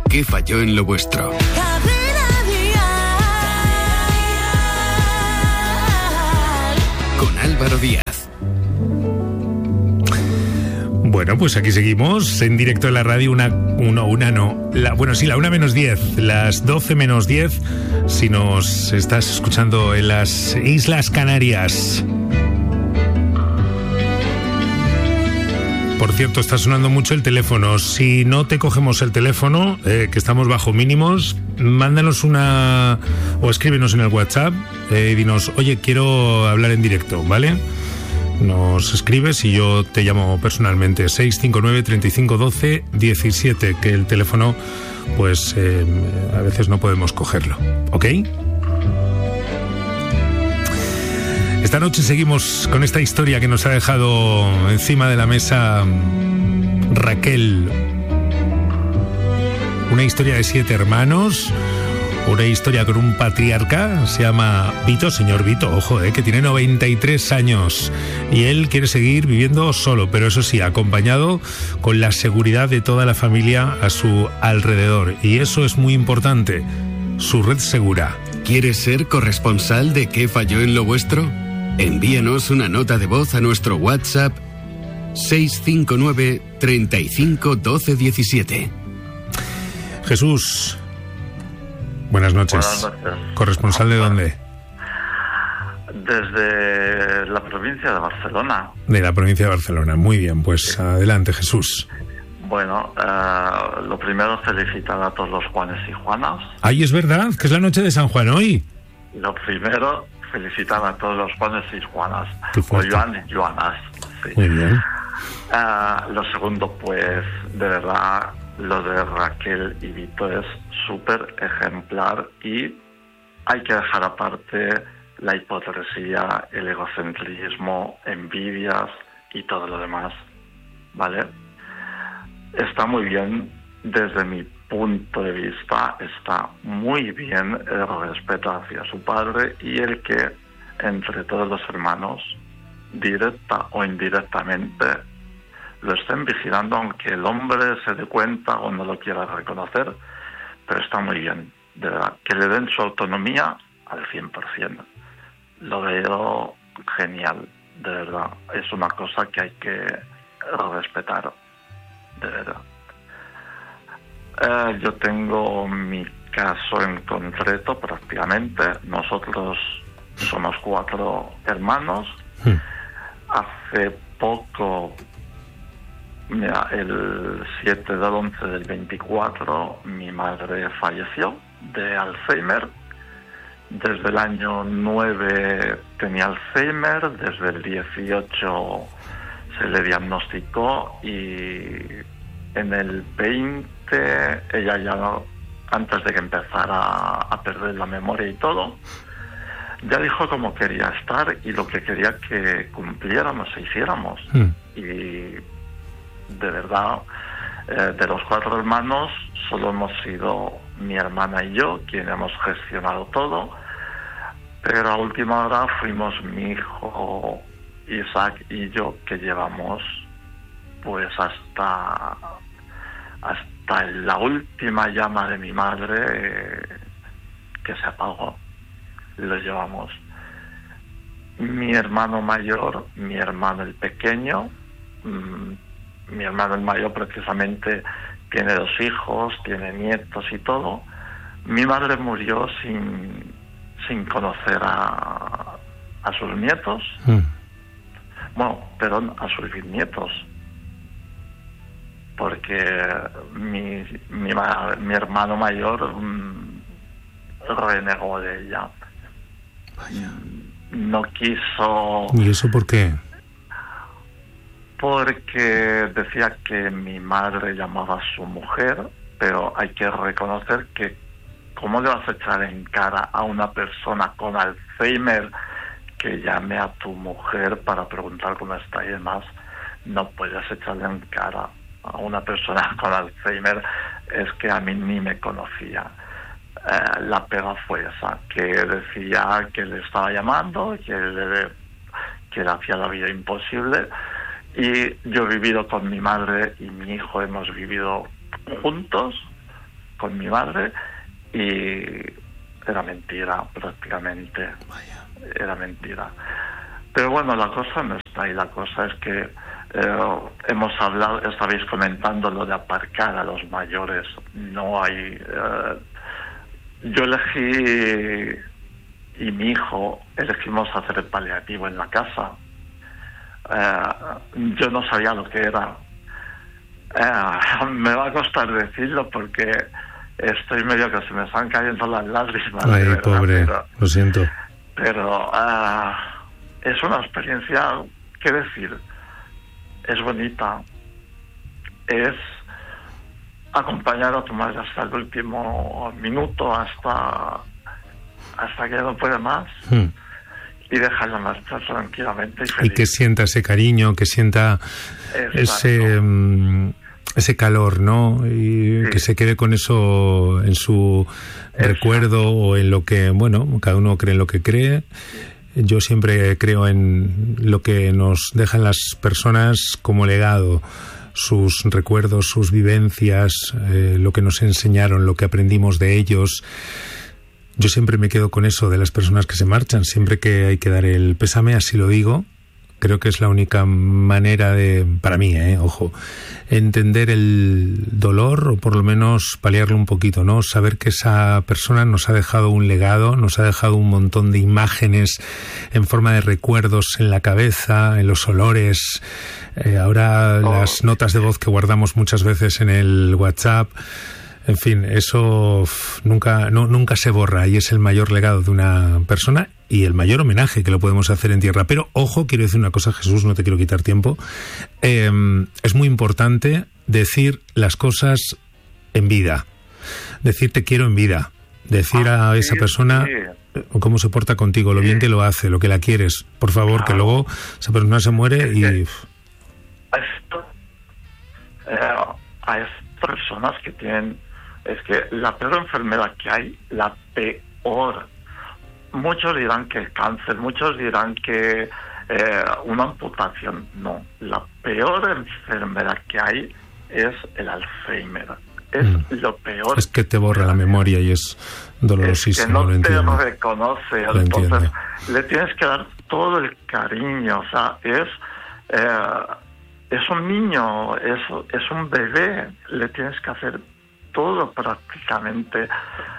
qué falló en lo vuestro. Con Álvaro Díaz. Bueno, pues aquí seguimos en directo en la radio, la 1 menos 10, las 12 menos 10, si nos estás escuchando en las Islas Canarias. Por cierto, está sonando mucho el teléfono. Si no te cogemos el teléfono, que estamos bajo mínimos, mándanos o escríbenos en el WhatsApp y dinos, oye, quiero hablar en directo, ¿vale? Nos escribes y yo te llamo personalmente. 659 35 12 17, que el teléfono pues a veces no podemos cogerlo, ¿ok? Esta noche seguimos con esta historia que nos ha dejado encima de la mesa Raquel. Una historia de 7 hermanos. Una historia con un patriarca, se llama Vito, señor Vito, ojo, que tiene 93 años y él quiere seguir viviendo solo, pero eso sí, acompañado con la seguridad de toda la familia a su alrededor. Y eso es muy importante, su red segura. ¿Quieres ser corresponsal de qué falló en lo vuestro? Envíanos una nota de voz a nuestro WhatsApp 659 35 12 17. Jesús, buenas noches. Buenas noches. ¿Corresponsal de dónde? Desde la provincia de Barcelona. De la provincia de Barcelona, muy bien, pues sí. Adelante, Jesús. Bueno, lo primero, felicitar a todos los Juanes y Juanas. Ay, es verdad, que es la noche de San Juan hoy. Lo primero, felicitar a todos los Juanes y Juanas. O Joan y Joanas. Sí. Muy bien. Lo segundo, pues, de verdad, lo de Raquel y Vito es súper ejemplar y hay que dejar aparte la hipocresía, el egocentrismo, envidias y todo lo demás, ¿vale? Está muy bien, desde mi punto de vista, está muy bien el respeto hacia su padre y el que entre todos los hermanos, directa o indirectamente, lo estén vigilando, aunque el hombre se dé cuenta o no lo quiera reconocer, pero está muy bien, de verdad, que le den su autonomía al 100%. Lo veo genial, de verdad. Es una cosa que hay que respetar, de verdad. Yo tengo mi caso en concreto prácticamente. Nosotros somos 4 hermanos. Hace poco, mira, el 7 del 11 del 24, mi madre falleció de Alzheimer. Desde el año 9 tenía Alzheimer, desde el 18 se le diagnosticó y en el 20 ella ya, antes de que empezara a perder la memoria y todo, ya dijo cómo quería estar y lo que quería que cumpliéramos e hiciéramos. Y de verdad, de los 4 hermanos, solo hemos sido mi hermana y yo quienes hemos gestionado todo, pero a última hora fuimos mi hijo Isaac y yo, que llevamos pues hasta la última llama de mi madre que se apagó. Lo llevamos mi hermano mayor, mi hermano el pequeño. Mi hermano el mayor precisamente tiene 2 hijos, tiene nietos y todo. Mi madre murió sin conocer a sus nietos. Bueno, perdón, a sus bisnietos. Porque mi hermano mayor renegó de ella. Vaya. No quiso... ¿Y eso por qué? Porque decía que mi madre llamaba a su mujer, pero hay que reconocer que ¿cómo le vas a echar en cara a una persona con Alzheimer que llame a tu mujer para preguntar cómo está y demás? No puedes echarle en cara a una persona con Alzheimer. Es que a mí ni me conocía. La pega fue esa, que decía que le estaba llamando, que le hacía la vida imposible. Y yo he vivido con mi madre y mi hijo, hemos vivido juntos con mi madre y era mentira prácticamente. Era mentira. Pero bueno, la cosa no está ahí. La cosa es que hemos hablado, estabais comentando lo de aparcar a los mayores. No hay... yo elegí, y mi hijo elegimos hacer el paliativo en la casa. Yo no sabía lo que era. Me va a costar decirlo porque estoy medio que se me están cayendo las lágrimas. Ay, de verdad, pobre, lo siento. Pero es una experiencia, ¿qué decir? Es bonita. Es acompañar a tu madre hasta el último minuto, hasta que no puede más. Y dejarla marchar tranquilamente y feliz. Y que sienta ese cariño, que sienta ese calor, ¿no? Y sí, que se quede con eso en su recuerdo o en lo que, bueno, cada uno cree en lo que cree. Yo siempre creo en lo que nos dejan las personas como legado, sus recuerdos, sus vivencias, lo que nos enseñaron, lo que aprendimos de ellos. Yo siempre me quedo con eso de las personas que se marchan. Siempre que hay que dar el pésame, así lo digo. Creo que es la única manera de, para mí, ojo, entender el dolor o por lo menos paliarlo un poquito, ¿no? Saber que esa persona nos ha dejado un legado, nos ha dejado un montón de imágenes en forma de recuerdos en la cabeza, en los olores. Ahora las notas de voz que guardamos muchas veces en el WhatsApp. En fin, eso nunca se borra y es el mayor legado de una persona y el mayor homenaje que lo podemos hacer en tierra. Pero, ojo, quiero decir una cosa, Jesús, no te quiero quitar tiempo. Es muy importante decir las cosas en vida. Decir te quiero en vida. Decir a esa persona cómo se porta contigo, lo bien que lo hace, lo que la quieres. Por favor, que luego esa persona se muere y... A estas personas que tienen... Es que la peor enfermedad que hay, la peor. Muchos dirán que el cáncer, muchos dirán que una amputación. No, la peor enfermedad que hay es el Alzheimer. Es lo peor. Es que te borra la memoria y es dolorosísimo. Es que no te reconoce. Entonces le tienes que dar todo el cariño. O sea, es un niño, es un bebé. Le tienes que hacer todo prácticamente.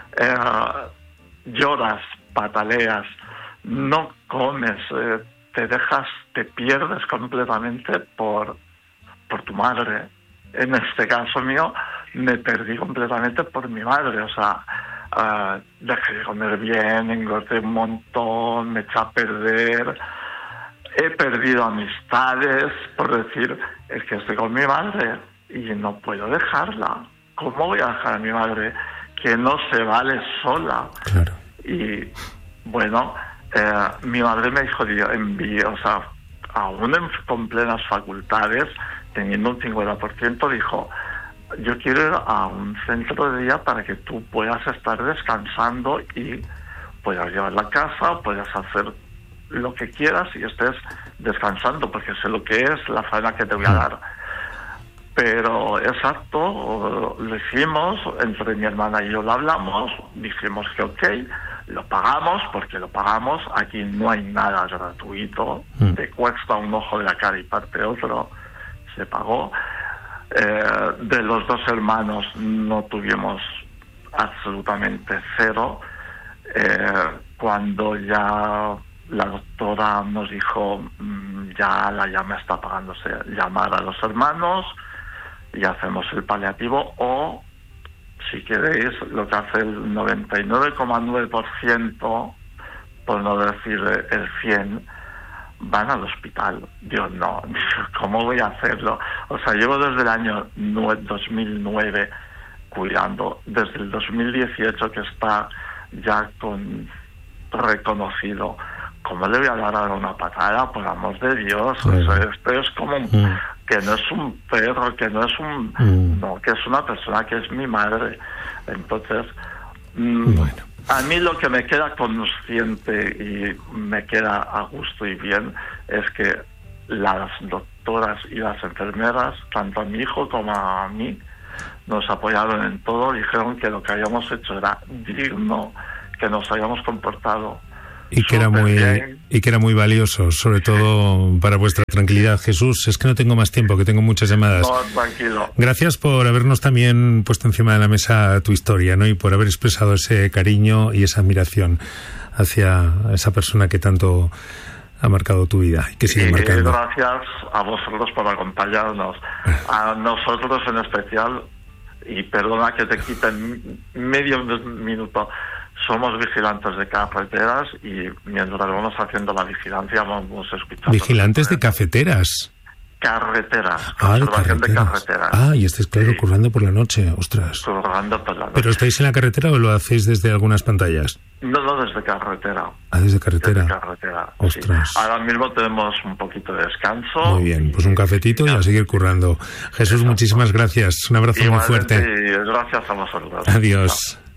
Lloras, pataleas, no comes, te pierdes completamente por tu madre. En este caso mío me perdí completamente por mi madre. O sea, dejé de comer bien, engordé un montón, me eché a perder, he perdido amistades por decir, es que estoy con mi madre y no puedo dejarla. ¿Cómo voy a dejar a mi madre que no se vale sola? Claro. Y bueno, mi madre me dijo, o sea, aún con plenas facultades, teniendo un 50%, dijo, yo quiero ir a un centro de día para que tú puedas estar descansando y puedas llevar la casa, puedas hacer lo que quieras y estés descansando, porque sé lo que es la faena que te voy a dar. Pero exacto, lo hicimos, entre mi hermana y yo lo hablamos, dijimos que ok, lo pagamos, porque lo pagamos, aquí no hay nada gratuito, te cuesta un ojo de la cara y parte otro, se pagó. De los dos hermanos no tuvimos absolutamente cero. Cuando ya la doctora nos dijo, ya la llama está pagándose, llamar a los hermanos y hacemos el paliativo, o si queréis, lo que hace el 99,9%, por no decir el 100%, van al hospital. Dios, no, ¿cómo voy a hacerlo? O sea, llevo desde el año 2009 cuidando, desde el 2018 que está ya reconocido. ¿Cómo le voy a dar una patada? Por amor de Dios. Sí. O sea, esto es como que no es un perro, que no es no, que es una persona, que es mi madre. Entonces, bueno, a mí lo que me queda consciente y me queda a gusto y bien es que las doctoras y las enfermeras, tanto a mi hijo como a mí, nos apoyaron en todo, dijeron que lo que habíamos hecho era digno, que nos habíamos comportado y que era muy valioso, sobre todo para vuestra tranquilidad. Jesús, es que no tengo más tiempo, que tengo muchas llamadas. No, tranquilo. Gracias por habernos también puesto encima de la mesa tu historia, ¿no? Y por haber expresado ese cariño y esa admiración hacia esa persona que tanto ha marcado tu vida y que sigue marcando. Gracias a vosotros por acompañarnos, a nosotros en especial, y perdona que te quiten medio minuto. Somos vigilantes de carreteras y mientras vamos haciendo la vigilancia vamos escuchando. ¿Vigilantes de cafeteras? Carreteras. De carreteras. Y estáis, claro, currando por la noche, ostras. Currando por la noche. ¿Pero estáis en la carretera o lo hacéis desde algunas pantallas? No, desde carretera. Desde carretera. Desde carretera, ostras. Sí. Ahora mismo tenemos un poquito de descanso. Muy bien, pues un cafetito y a seguir currando. Jesús, muchísimas gracias. Un abrazo muy fuerte. Y gracias a vosotros. Adiós.